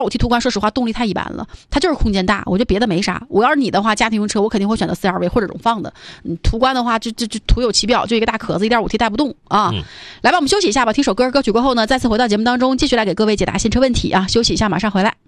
1.5T 途观说实话动力太一般了，它就是空间大，我觉得别的没啥。我要是你的话，家庭用车我肯定会选择 CR-V 或者荣放的。途观的话就徒有其表，就一个大壳子 1.5T 带不动啊。来吧，我们休息一下吧，听首歌，歌曲过后呢再次回到节目当中，继续来给各位解答新车问题啊。休息一下，马上回来。